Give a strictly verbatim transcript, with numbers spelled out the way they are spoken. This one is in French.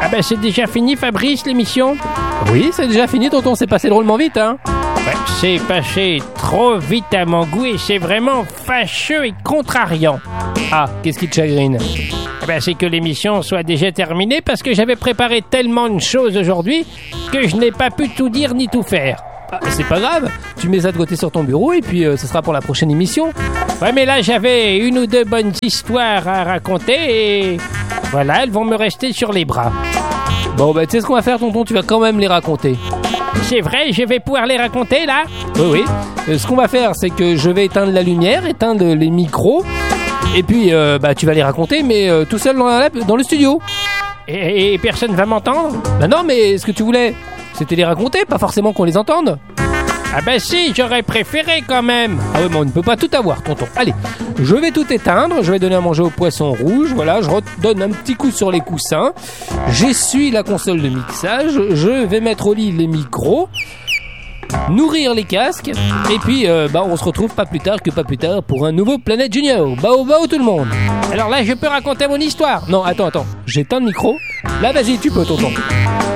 Ah ben c'est déjà fini Fabrice l'émission? Oui, c'est déjà fini tonton, c'est passé drôlement vite hein. Ouais, c'est passé trop vite à mon goût et c'est vraiment fâcheux et contrariant. Ah, qu'est-ce qui te chagrine? Ah ben c'est que l'émission soit déjà terminée parce que j'avais préparé tellement de choses aujourd'hui que je n'ai pas pu tout dire ni tout faire. Ah, c'est pas grave, tu mets ça de côté sur ton bureau et puis euh, ce sera pour la prochaine émission. Ouais mais là j'avais une ou deux bonnes histoires à raconter et voilà, elles vont me rester sur les bras. Bon bah tu sais ce qu'on va faire tonton, tu vas quand même les raconter. C'est vrai, je vais pouvoir les raconter là? Oui oui, euh, ce qu'on va faire c'est que je vais éteindre la lumière, éteindre les micros et puis euh, bah tu vas les raconter mais euh, tout seul dans, la, dans le studio. Et, et personne va m'entendre? Bah non mais ce que tu voulais, c'était les raconter, pas forcément qu'on les entende. Ah bah si, j'aurais préféré quand même. Ah oui mais on ne peut pas tout avoir tonton. Allez, je vais tout éteindre, je vais donner à manger au poisson rouge, voilà, je redonne un petit coup sur les coussins, j'essuie la console de mixage, je vais mettre au lit les micros, nourrir les casques, et puis euh, bah on se retrouve pas plus tard que pas plus tard pour un nouveau Planète Junior. Bao bao tout le monde. Alors là je peux raconter mon histoire? Non attends attends, j'éteins le micro. Là vas-y tu peux tonton.